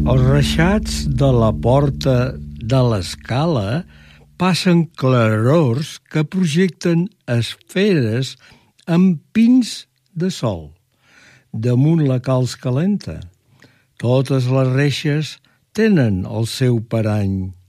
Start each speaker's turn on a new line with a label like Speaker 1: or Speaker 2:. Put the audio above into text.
Speaker 1: Els reixats de la porta de l'escala passen clarors que projecten esferes amb pins de sol. Damunt la calç calenta. Totes les reixes tenen el seu parany.